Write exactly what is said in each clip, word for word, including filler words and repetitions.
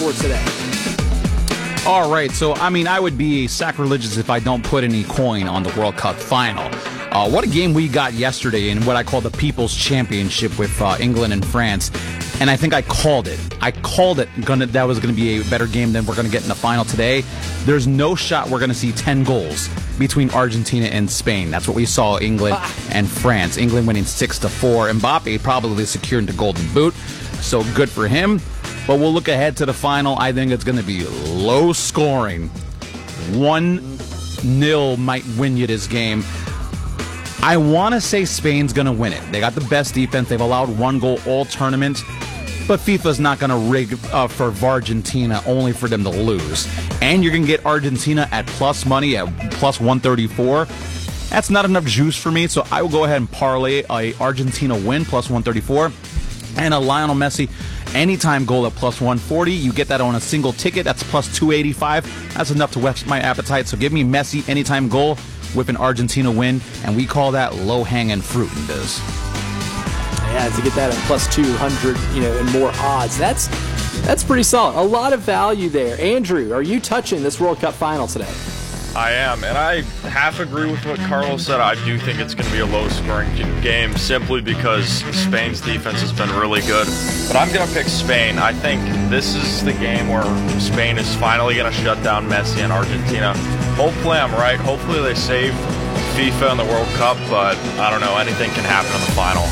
for today? All right, so, I mean, I would be sacrilegious if I don't put any coin on the World Cup final. Uh, what a game we got yesterday in what I call the People's Championship with uh, England and France. And I think I called it. I called it gonna, that was going to be a better game than we're going to get in the final today. There's no shot we're going to see ten goals between Argentina and Spain. That's what we saw, England and France. England winning six to four. Mbappe probably securing the golden boot, so good for him. But we'll look ahead to the final. I think it's going to be low scoring. one nil might win you this game. I want to say Spain's going to win it. They got the best defense. They've allowed one goal all tournament. But FIFA's not going to rig uh, for Argentina only for them to lose. And you're going to get Argentina at plus money at plus one thirty-four. That's not enough juice for me, so I will go ahead and parlay a Argentina win plus one thirty-four and a Lionel Messi anytime goal at plus one forty. You get that on a single ticket. That's plus two eighty-five. That's enough to whet my appetite. So give me Messi anytime goal with an Argentina win, and we call that low-hanging fruit in this. Yeah, to get that at plus two hundred, you know, and more odds. That's that's pretty solid. A lot of value there. Andrew, are you touching this World Cup final today? I am, and I half agree with what Carlos said. I do think it's going to be a low-scoring game simply because Spain's defense has been really good. But I'm going to pick Spain. I think this is the game where Spain is finally going to shut down Messi and Argentina. Hopefully I'm right. Hopefully they save FIFA in the World Cup, but I don't know. Anything can happen in the final.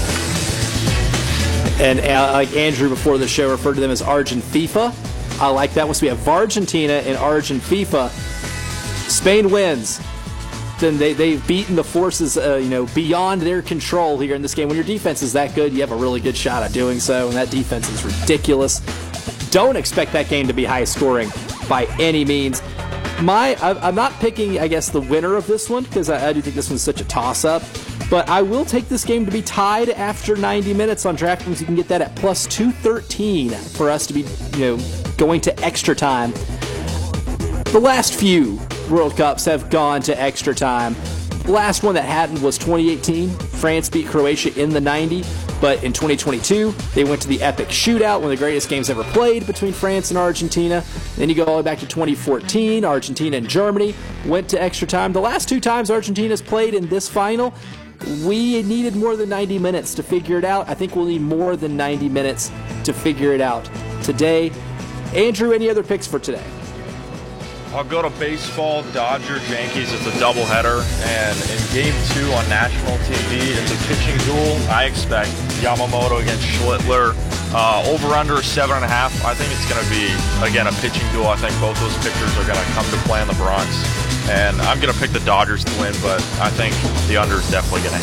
And uh, like Andrew before the show referred to them as Argent FIFA. I like that one. So we have Argentina and Argent FIFA. Spain wins. Then they, they've beaten the forces uh, you know, beyond their control here in this game. When your defense is that good, you have a really good shot at doing so, and that defense is ridiculous. Don't expect that game to be high scoring by any means. My, I'm not picking, I guess, the winner of this one, because I, I do think this one's such a toss-up. But I will take this game to be tied after ninety minutes on DraftKings. You can get that at plus two thirteen for us to be, you know, going to extra time. The last few World Cups have gone to extra time. The last one that hadn't was twenty eighteen. France beat Croatia in the ninety. But in twenty twenty-two, they went to the epic shootout, one of the greatest games ever played between France and Argentina. Then you go all the way back to twenty fourteen. Argentina and Germany went to extra time. The last two times Argentina's played in this final, we needed more than ninety minutes to figure it out. I think we'll need more than ninety minutes to figure it out today. Andrew, any other picks for today? I'll go to baseball, Dodgers, Yankees. It's a doubleheader, and in game two on national T V, it's a pitching duel. I expect Yamamoto against Schlittler. Uh, over-under seven and a half. I think it's going to be, again, a pitching duel. I think both those pitchers are going to come to play in the Bronx, and I'm going to pick the Dodgers to win, but I think the under is definitely going to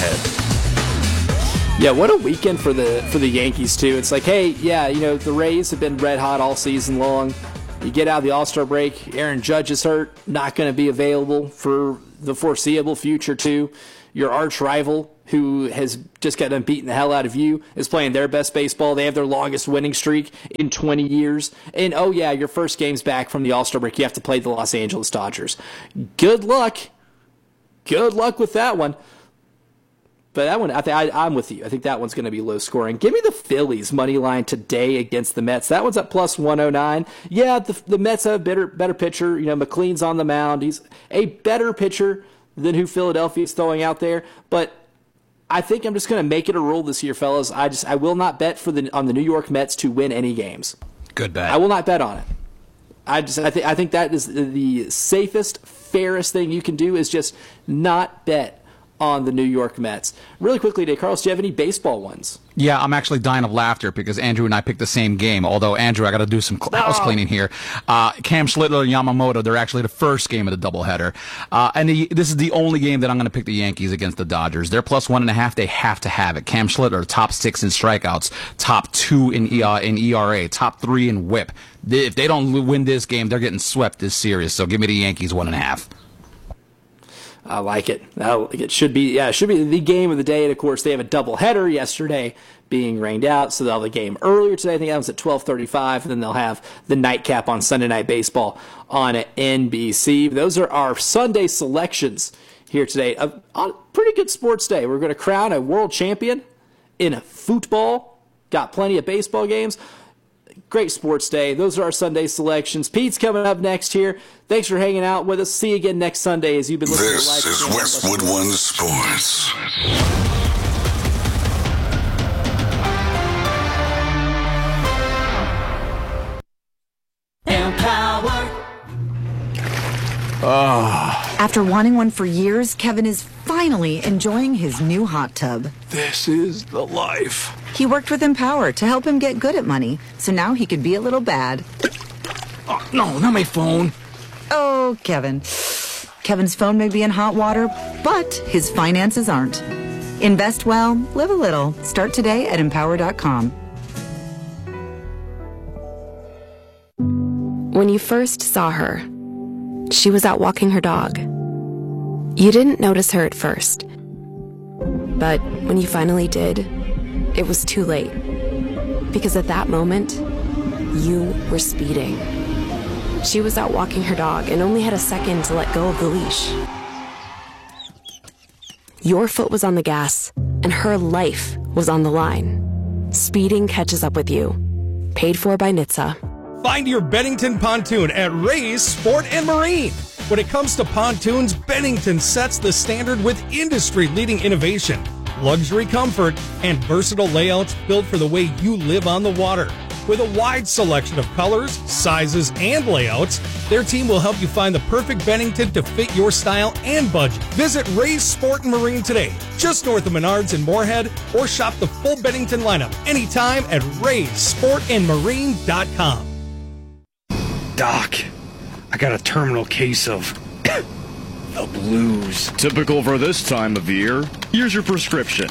hit. Yeah, what a weekend for the for the Yankees, too. It's like, hey, yeah, you know, the Rays have been red hot all season long. You get out of the All-Star break, Aaron Judge is hurt, not going to be available for the foreseeable future, too. Your arch rival, who has just got done beating the hell out of you, is playing their best baseball. They have their longest winning streak in twenty years. And, oh, yeah, your first game's back from the All-Star break. You have to play the Los Angeles Dodgers. Good luck. Good luck with that one. But that one, I think I, I'm with you. I think that one's going to be low scoring. Give me the Phillies money line today against the Mets. That one's at plus one oh nine. Yeah, the, the Mets have a better better pitcher. You know, McLean's on the mound. He's a better pitcher than who Philadelphia's throwing out there. But I think I'm just going to make it a rule this year, fellas. I just I will not bet for the on the New York Mets to win any games. Good bet. I will not bet on it. I just I think I think that is the safest, fairest thing you can do is just not bet on the New York Mets. Really quickly today, Carlos, do you have any baseball ones? Yeah, I'm actually dying of laughter because Andrew and I picked the same game. Although, Andrew, I got to do some cl- house cleaning here. Uh, Cam Schlittler and Yamamoto, they're actually the first game of the doubleheader. Uh, and the, this is the only game that I'm going to pick the Yankees against the Dodgers. They're plus one and a half. They have to have it. Cam Schlittler, top six in strikeouts, top two in, e- uh, in E R A, top three in whip. They, if they don't win this game, they're getting swept this series. So give me the Yankees one and a half. I like it. It should be, yeah, it should be the game of the day. And of course, they have a doubleheader yesterday being rained out, so they'll have a game earlier today. I think that was at twelve thirty-five, and then they'll have the nightcap on Sunday Night Baseball on N B C. Those are our Sunday selections here today. A, a pretty good sports day. We're going to crown a world champion in football. Got plenty of baseball games. great sports day. Those are our Sunday selections. Pete's coming up next here. Thanks for hanging out with us. See you again next Sunday as you've been listening this to Live. This is Westwood One Sports. Oh. After wanting one for years, Kevin is finally enjoying his new hot tub. This is the life. He worked with Empower to help him get good at money, so now he could be a little bad. Oh, no, not my phone. Oh, Kevin. Kevin's phone may be in hot water, but his finances aren't. Invest well, live a little. Start today at empower dot com. When you first saw her, she was out walking her dog. You didn't notice her at first. But when you finally did, it was too late. Because at that moment, you were speeding. She was out walking her dog and only had a second to let go of the leash. Your foot was on the gas, and her life was on the line. Speeding catches up with you. Paid for by N H T S A. Find your Bennington pontoon at Ray's Sport and Marine. When it comes to pontoons, Bennington sets the standard with industry-leading innovation, luxury comfort, and versatile layouts built for the way you live on the water. With a wide selection of colors, sizes, and layouts, their team will help you find the perfect Bennington to fit your style and budget. Visit Ray's Sport and Marine today, just north of Menards in Moorhead, or shop the full Bennington lineup anytime at rays sport and marine dot com. Doc, I got a terminal case of the blues. Typical for this time of year. Here's your prescription.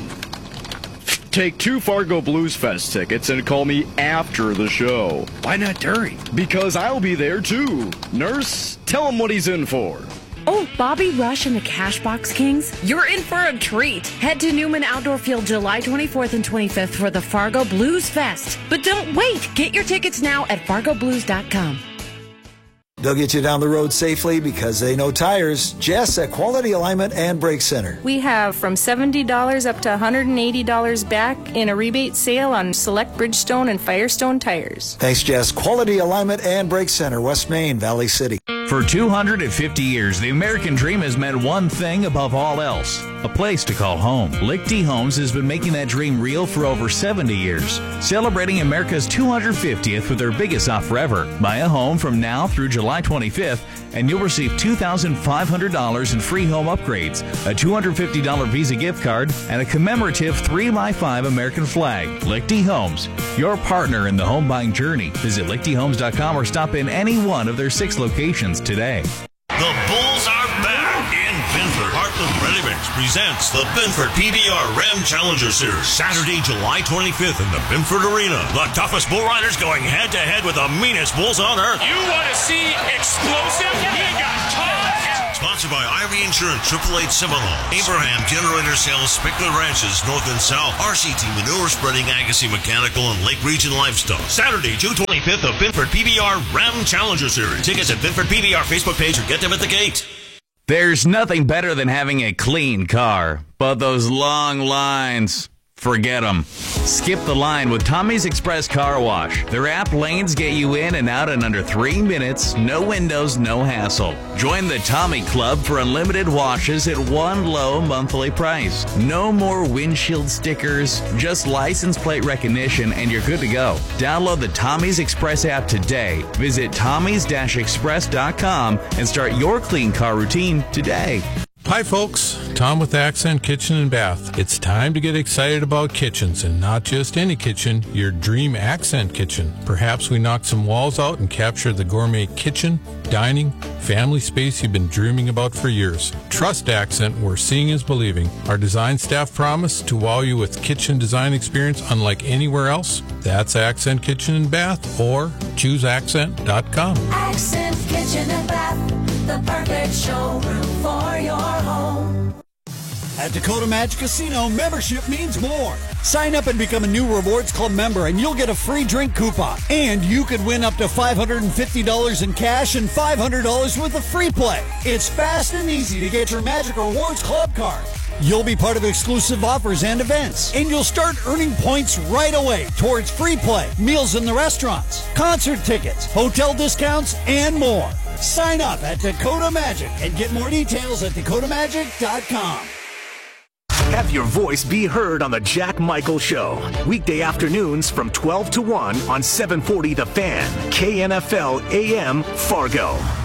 Take two Fargo Blues Fest tickets and call me after the show. Why not during? Because I'll be there too. Nurse, tell him what he's in for. Oh, Bobby Rush and the Cashbox Kings, you're in for a treat. Head to Newman Outdoor Field July twenty-fourth and twenty-fifth for the Fargo Blues Fest. But don't wait. Get your tickets now at fargo blues dot com. They'll get you down the road safely because they know tires. Jess at Quality Alignment and Brake Center. We have from seventy dollars up to one hundred eighty dollars back in a rebate sale on select Bridgestone and Firestone tires. Thanks, Jess. Quality Alignment and Brake Center, West Main, Valley City. For two hundred fifty years, the American dream has meant one thing above all else: a place to call home. Lichty Homes has been making that dream real for over seventy years, celebrating America's two hundred fiftieth with their biggest offer ever. Buy a home from now through July twenty-fifth, and you'll receive two thousand five hundred dollars in free home upgrades, a two hundred fifty dollars Visa gift card, and a commemorative three by five American flag. Lichty Homes, your partner in the home buying journey. Visit lichty homes dot com or stop in any one of their six locations today. The Bulls are back in Binford. Heartland Ready Mix presents the Binford P B R Ram Challenger Series. Saturday, July twenty-fifth in the Binford Arena. The toughest bull riders going head-to-head with the meanest bulls on earth. You want to see explosive? We got tough. Sponsored by Ivy Insurance, Triple Eight Seminole, Abraham Generator Sales, Spickler Ranches, North and South, R C T Manure Spreading, Agassiz Mechanical, and Lake Region Livestock. Saturday, June twenty-fifth, the Binford P B R Ram Challenger Series. Tickets at Binford P B R Facebook page or get them at the gate. There's nothing better than having a clean car, but those long lines, forget them. Skip the line with Tommy's Express Car Wash. Their app lanes get you in and out in under three minutes, no windows, no hassle. Join the Tommy Club for unlimited washes at one low monthly price. No more windshield stickers, just license plate recognition, and you're good to go. Download the Tommy's Express app today. Visit tommys dash express dot com and start your clean car routine today. Hi folks, Tom with Accent Kitchen and Bath. It's time to get excited about kitchens, and not just any kitchen, your dream Accent kitchen. Perhaps we knock some walls out and capture the gourmet kitchen, dining, family space you've been dreaming about for years. Trust Accent, where seeing is believing. Our design staff promise to wow you with kitchen design experience unlike anywhere else. That's Accent Kitchen and Bath, or choose accent dot com. Accent Kitchen and Bath, the perfect showroom for your home. At Dakota Magic Casino, membership means more. Sign up and become a new Rewards Club member, and you'll get a free drink coupon. And you could win up to five hundred fifty dollars in cash and five hundred dollars worth of free play. It's fast and easy to get your Magic Rewards Club card. You'll be part of exclusive offers and events, and you'll start earning points right away towards free play, meals in the restaurants, concert tickets, hotel discounts, and more. Sign up at Dakota Magic and get more details at dakota magic dot com. Have your voice be heard on the Jack Michael Show. Weekday afternoons from twelve to one on seven forty The Fan, K N F L A M Fargo.